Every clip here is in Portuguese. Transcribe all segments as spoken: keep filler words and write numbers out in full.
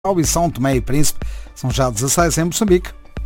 e São Tomé e Príncipe. São já dezasseis em Moçambique.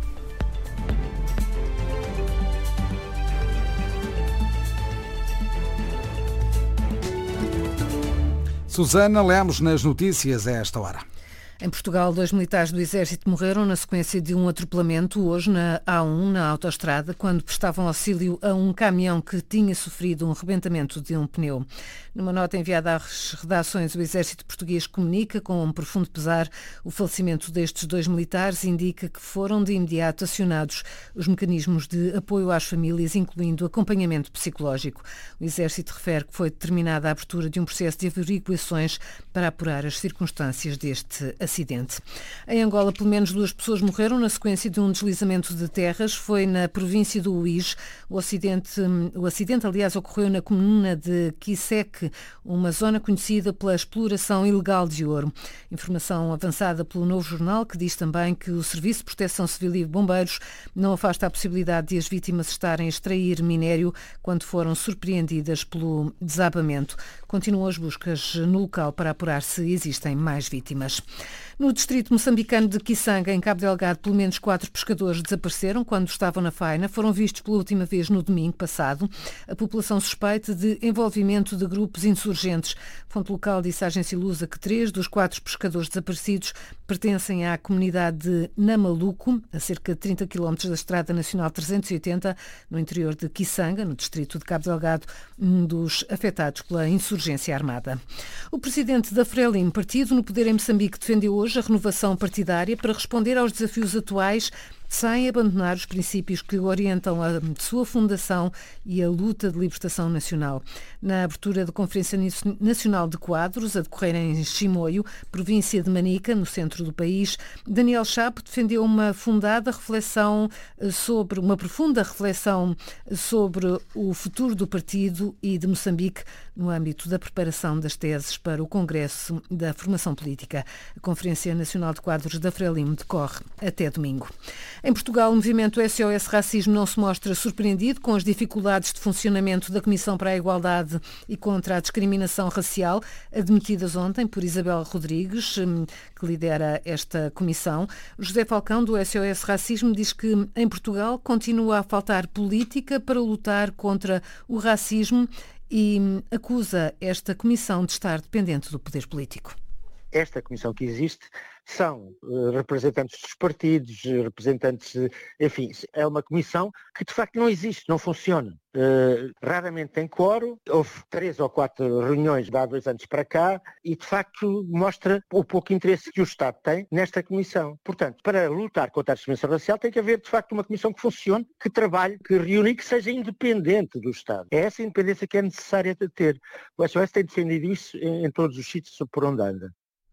Susana Lemos nas notícias a esta hora. Em Portugal, dois militares do Exército morreram na sequência de um atropelamento hoje na A um, na autoestrada, quando prestavam auxílio a um caminhão que tinha sofrido um rebentamento de um pneu. Numa nota enviada às redações, o Exército Português comunica com um profundo pesar o falecimento destes dois militares e indica que foram de imediato acionados os mecanismos de apoio às famílias, incluindo acompanhamento psicológico. O Exército refere que foi determinada a abertura de um processo de averiguações para apurar as circunstâncias deste acidente. Em Angola, pelo menos duas pessoas morreram na sequência de um deslizamento de terras. Foi na província do Uís. O acidente, o acidente, aliás, ocorreu na comuna de Quisseque, uma zona conhecida pela exploração ilegal de ouro. Informação avançada pelo Novo Jornal, que diz também que o Serviço de Proteção Civil e Bombeiros não afasta a possibilidade de as vítimas estarem a extrair minério quando foram surpreendidas pelo desabamento. Continuam as buscas no local para apurar se existem mais vítimas. No distrito moçambicano de Kisanga, em Cabo Delgado, pelo menos quatro pescadores desapareceram quando estavam na faina. Foram vistos pela última vez no domingo passado. A população suspeita de envolvimento de grupos insurgentes. Fonte local disse à agência Lusa que três dos quatro pescadores desaparecidos pertencem à comunidade de Namaluco, a cerca de trinta quilómetros da Estrada Nacional trezentos e oitenta, no interior de Kisanga, no distrito de Cabo Delgado, um dos afetados pela insurgência armada. O presidente da Frelimo, partido no poder em Moçambique, defendeu hoje a renovação partidária para responder aos desafios atuais sem abandonar os princípios que orientam a sua fundação e a luta de libertação nacional. Na abertura da Conferência Nacional de Quadros, a decorrer em Chimoio, província de Manica, no centro do país, Daniel Chapo defendeu uma fundada reflexão sobre, uma profunda reflexão sobre o futuro do partido e de Moçambique no âmbito da preparação das teses para o Congresso da Formação Política. A Conferência Nacional de Quadros da Frelimo decorre até domingo. Em Portugal, o movimento S O S Racismo não se mostra surpreendido com as dificuldades de funcionamento da Comissão para a Igualdade e contra a Discriminação Racial, admitidas ontem por Isabel Rodrigues, que lidera esta comissão. José Falcão, do S O S Racismo, diz que em Portugal continua a faltar política para lutar contra o racismo e acusa esta comissão de estar dependente do poder político. Esta comissão que existe são uh, representantes dos partidos, representantes, uh, enfim, é uma comissão que de facto não existe, não funciona. Uh, raramente tem quórum, houve três ou quatro reuniões de há dois anos para cá e de facto mostra o pouco interesse que o Estado tem nesta comissão. Portanto, para lutar contra a discriminação racial tem que haver de facto uma comissão que funcione, que trabalhe, que reúne e que seja independente do Estado. É essa independência que é necessária de ter. O S O S tem defendido isso em, em todos os sítios por onde anda.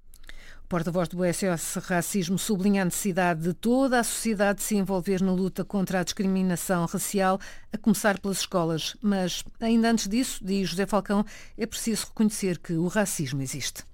O porta-voz do S O S Racismo sublinha a necessidade de toda a sociedade se envolver na luta contra a discriminação racial, a começar pelas escolas. Mas, ainda antes disso, diz José Falcão, é preciso reconhecer que o racismo existe.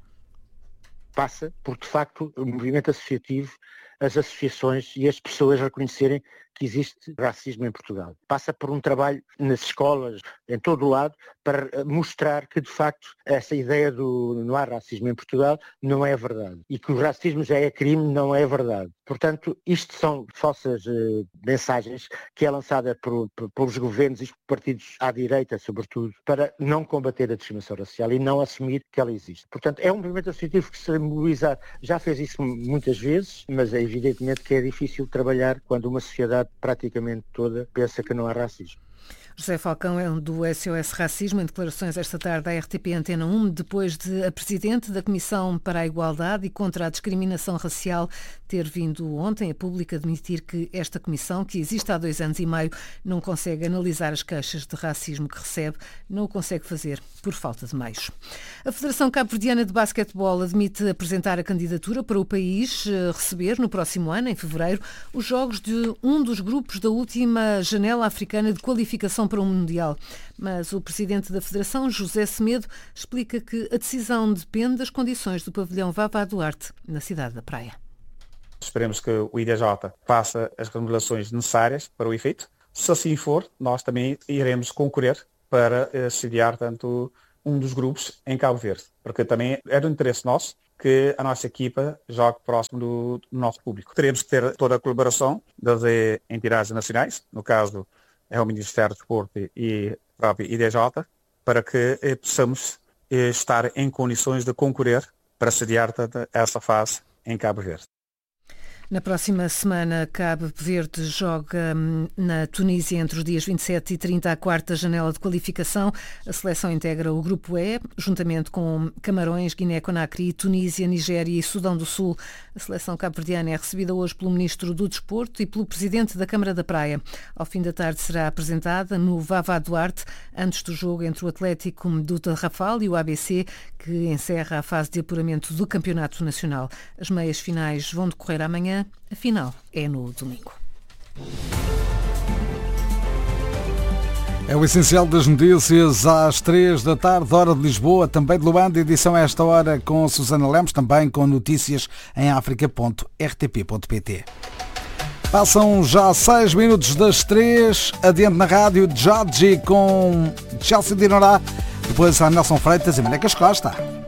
Passa por, de facto, o movimento associativo, as associações e as pessoas reconhecerem que existe racismo em Portugal. Passa por um trabalho nas escolas, em todo o lado, para mostrar que, de facto, essa ideia do não há racismo em Portugal não é verdade. E que o racismo já é crime não é verdade. Portanto, isto são falsas uh, mensagens que é lançada por, por, pelos governos e os partidos à direita, sobretudo, para não combater a discriminação racial e não assumir que ela existe. Portanto, é um movimento associativo que se mobilizar, já fez isso muitas vezes, mas é evidentemente que é difícil trabalhar quando uma sociedade praticamente toda pensa que não há racismo. José Falcão é do S O S Racismo, em declarações esta tarde à R T P Antena um, depois de a Presidente da Comissão para a Igualdade e contra a Discriminação Racial ter vindo ontem a público admitir que esta comissão, que existe há dois anos e meio, não consegue analisar as queixas de racismo que recebe, não o consegue fazer por falta de meios. A Federação Cabo-Verdiana de Basquetebol admite apresentar a candidatura para o país receber no próximo ano, em fevereiro, os jogos de um dos grupos da última janela africana de qualificação para o Mundial. Mas o presidente da Federação, José Semedo, explica que a decisão depende das condições do pavilhão Vavá Duarte, na cidade da Praia. Esperemos que o I D J faça as remodelações necessárias para o efeito. Se assim for, nós também iremos concorrer para sediar tanto um dos grupos em Cabo Verde, porque também é do interesse nosso que a nossa equipa jogue próximo do, do nosso público. Teremos que ter toda a colaboração das entidades nacionais, no caso é o Ministério do Desporto e a própria I D J, para que eh, possamos eh, estar em condições de concorrer para sediar essa fase em Cabo Verde. Na próxima semana, Cabo Verde joga na Tunísia entre os dias vinte e sete e trinta a quarta janela de qualificação. A seleção integra o Grupo E, juntamente com Camarões, Guiné-Conakry, Tunísia, Nigéria e Sudão do Sul. A seleção cabo-verdiana é recebida hoje pelo Ministro do Desporto e pelo Presidente da Câmara da Praia. Ao fim da tarde será apresentada no Vavá Duarte, antes do jogo entre o Atlético do Tarrafal e o A B C, que encerra a fase de apuramento do Campeonato Nacional. As meias finais vão decorrer amanhã. A final é no domingo. É o essencial das notícias às três da tarde, hora de Lisboa, também de Luanda, edição a esta hora com Susana Lemos, também com notícias em africa ponto r t p ponto p t. Passam já seis minutos das três, adiante na rádio, Jorge com Chelsea Dinorá, depois a Nelson Freitas e Manecas Costa.